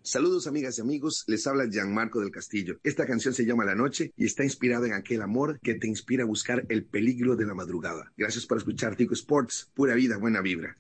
Saludos amigas y amigos, les habla Gianmarco del Castillo. Esta canción se llama La Noche y está inspirada en aquel amor que te inspira a buscar el peligro de la madrugada. Gracias por escuchar Tico Sports, pura vida, buena vibra.